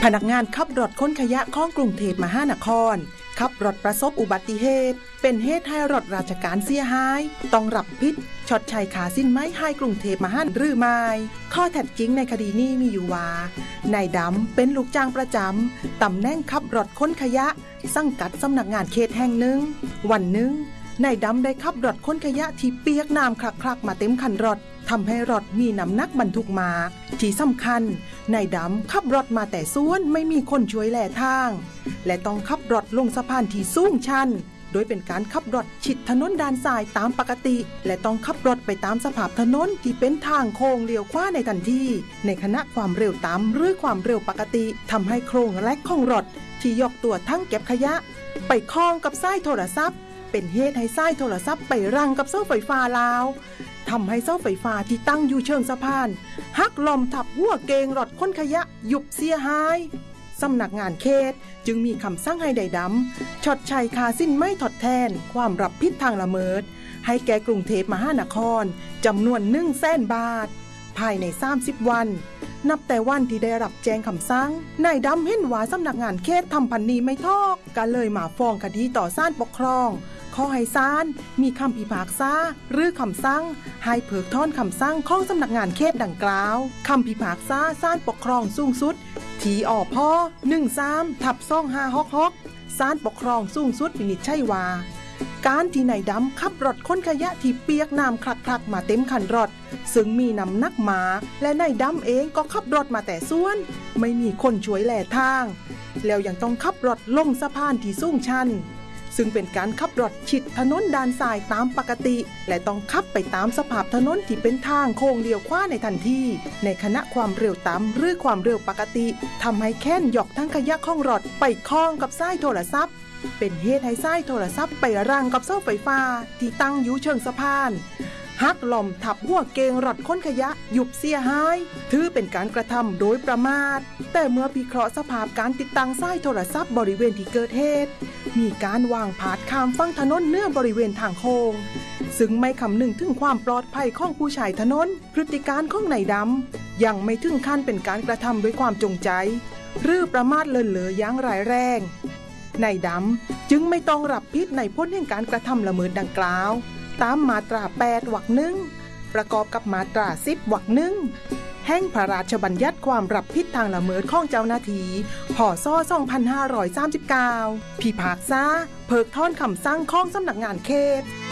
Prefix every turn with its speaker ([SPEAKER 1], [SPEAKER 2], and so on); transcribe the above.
[SPEAKER 1] พนักงานขับรถขนขยะของกรุงเทพมหานครขับรถประสบอุบัติเหตุเป็นเหตุให้รถราชการเสียหายต้องรับผิดชดใช้ค่าสินไหมให้กรุงเทพมหานครหรือไม่ข้อเท็จจริงในคดีนี้มีอยู่ว่านายดำเป็นลูกจ้างประจำตำแหน่งขับรถขนขยะสังกัดสำนักงานเขตแห่งหนึ่งวันหนึ่งนายดำได้ขับรถขนขยะที่เปียกน้ำคลักๆมาเต็มคันรถทำให้รถมีน้ำหนักบรรทุกมากที่สำคัญนายดำขับรถมาแต่สวนไม่มีคนช่วยแล่ทางและต้องขับรถลงสะพานที่สูงชันโดยเป็นการขับรถชิดถนนด้านซ้ายตามปกติและต้องขับรถไปตามสภาพถนนที่เป็นทางโค้งเลี้ยวขวาในทันทีในขณะความเร็วต่ำหรือความเร็วปกติทำให้โครงแรกของรถที่ยกตัวทั้งเก็บขยะไปคล้องกับสายโทรศัพท์เป็นเหตุให้สายโทรศัพท์ไปรั้งกับเสาไฟฟ้าลาวทำให้เสาไฟฟ้าที่ตั้งอยู่เชิงสะพานหักหล่มทับหัวเกงรถขนขยะยุบเสียหายสำนักงานเขตจึงมีคำสั่งให้นายดำชดใช้ค่าสินไหมทดแทนความรับผิดทางละเมิดให้แก่กรุงเทพมหานครจำนวน100,000 บาทภายใน30 วันนับแต่วันที่ได้รับแจ้งคำสั่งนายดำเห็นว่าสำนักงานเขตทำพันนี้ไม่ทอกก็เลยมาฟ้องคดีต่อศาลปกครองขอให้ศาลมีคำพิพากษาหรือคำสั่งให้เพิกถอนคำสั่งของสำนักงานเขตดังกล่าวคำพิพากษาศาลปกครองสูงสุดที่อพ13/2566ศาลปกครองสูงสุดวินิจฉัยว่าการที่นายดำขับรถขนขยะที่เปียกน้ำคลักๆมาเต็มคันรถซึ่งมีน้ำหนักมากและนายดำเองก็ขับรถมาแต่ส่วนไม่มีคนช่วยแล่ทางแล้วยังต้องขับรถลงสะพานที่สูงชันซึ่งเป็นการขับรถชิดถนนด้านซ้ายตามปกติและต้องขับไปตามสภาพถนนที่เป็นทางโค้งเลี้ยวขวาในทันทีในขณะความเร็วต่ำหรือความเร็วปกติทำให้แค้นยกทั้งขยะของรถไปคล้องกับสายโทรศัพท์เป็นเหตุให้สายโทรศัพท์ไปรั้งกับเสาไฟฟ้าที่ตั้งอยู่เชิงสะพานหักหล่มทับหัวเกงรถขนขยะยุบเสียหายถือเป็นการกระทำโดยประมาทแต่เมื่อพิเคราะห์สภาพการติดตั้งสายโทรศัพท์บริเวณที่เกิดเหตุมีการวางผาดข้ามฝั่งถนนเนื่องบริเวณทางโค้งซึ่งไม่คำนึงถึงความปลอดภัยของผู้ใช้ถนนพฤติการของนายดำยังไม่ถึงขั้นเป็นการกระทำด้วยความจงใจหรือประมาทเลินเล่ออย่างร้ายแรงนายดำจึงไม่ต้องรับผิดในผลแห่งการกระทำละเมิดดังกล่าวตามมาตรา8 วรรค 1ประกอบกับมาตรา10 วรรค 1แห่งพระราชบัญญัติความรับผิดทางละเมิดของเจ้าหน้าที่พ.ศ. 2539พิพากษาเพิกถอนคำสั่งของสำนักงานเขต